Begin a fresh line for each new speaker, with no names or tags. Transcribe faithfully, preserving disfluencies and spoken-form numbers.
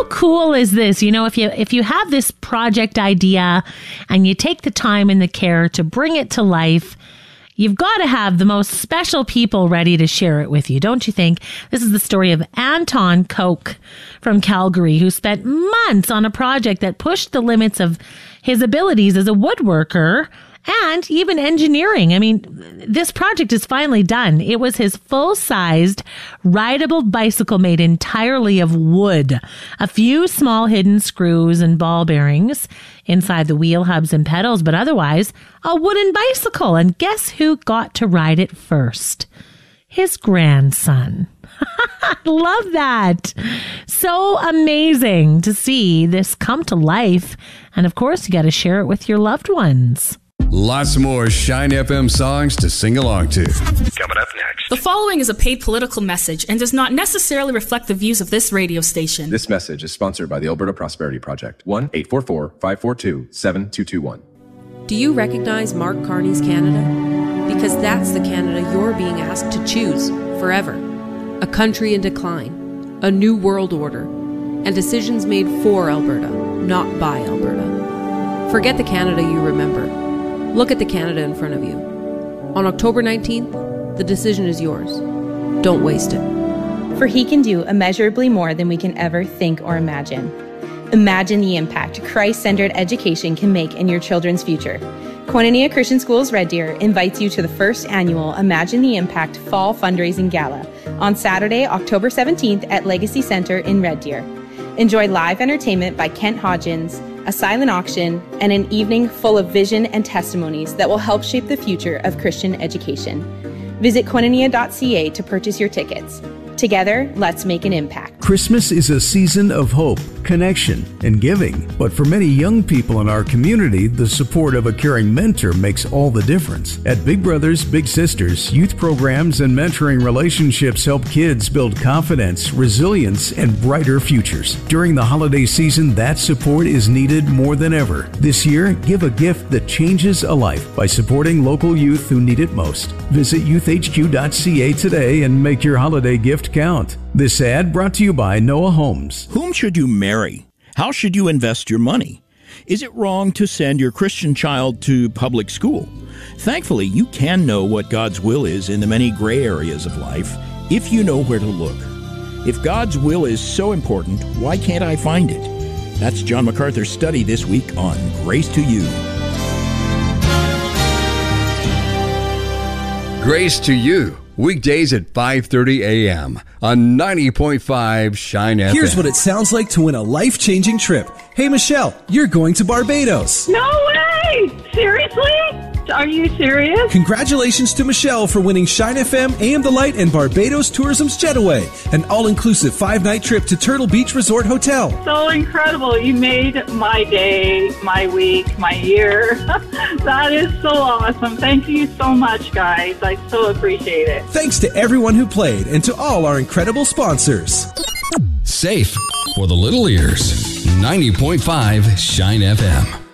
cool is this? You know, if you if you have this project idea and you take the time and the care to bring it to life, you've got to have the most special people ready to share it with you, don't you think? This is the story of Anton Koch from Calgary, who spent months on a project that pushed the limits of his abilities as a woodworker and even engineering. I mean, this project is finally done. It was his full-sized, rideable bicycle made entirely of wood. A few small hidden screws and ball bearings inside the wheel hubs and pedals, but otherwise, a wooden bicycle. And guess who got to ride it first? His grandson. Love that. So amazing to see this come to life. And of course, you got to share it with your loved ones.
Lots more Shine F M songs to sing along to.
Coming up next.
The following is a paid political message and does not necessarily reflect the views of this radio station.
This message is sponsored by the Alberta Prosperity Project. one eight four four, five four two, seven two two one.
Do you recognize Mark Carney's Canada? Because that's the Canada you're being asked to choose forever. A country in decline, a new world order, and decisions made for Alberta, not by Alberta. Forget the Canada you remember. Look at the Canada in front of you. On October nineteenth, the decision is yours. Don't waste it.
For he can do immeasurably more than we can ever think or imagine. Imagine the impact Christ-centered education can make in your children's future. Koinonia Christian Schools Red Deer invites you to the first annual Imagine the Impact Fall Fundraising Gala on Saturday, October seventeenth at Legacy Centre in Red Deer. Enjoy live entertainment by Kent Hodgins, a silent auction, and an evening full of vision and testimonies that will help shape the future of Christian education. Visit koinonia dot c a to purchase your tickets. Together, let's make an impact.
Christmas is a season of hope, connection, and giving. But for many young people in our community, the support of a caring mentor makes all the difference. At Big Brothers Big Sisters, youth programs and mentoring relationships help kids build confidence, resilience, and brighter futures. During the holiday season, that support is needed more than ever. This year, give a gift that changes a life by supporting local youth who need it most. Visit youth h q dot c a today and make your holiday gift count. This ad brought to you by Noah Homes.
Whom should you marry? How should you invest your money? Is it wrong to send your Christian child to public school? Thankfully, you can know what God's will is in the many gray areas of life if you know where to look. If God's will is so important, why can't I find it? That's John MacArthur's study this week on Grace to You.
Grace to You, weekdays at five thirty a.m. on ninety point five Shine F M.
Here's what it sounds like to win a life-changing trip. Hey, Michelle, you're going to Barbados.
No way! Seriously? Are you serious?
Congratulations to Michelle for winning Shine F M, A M The Light, and Barbados Tourism's Jetaway, an all-inclusive five-night trip to Turtle Beach Resort Hotel.
So incredible. You made my day, my week, my year. That is so awesome. Thank you so much, guys. I so appreciate it.
Thanks to everyone who played and to all our incredible sponsors.
Safe for the little ears. ninety point five Shine F M.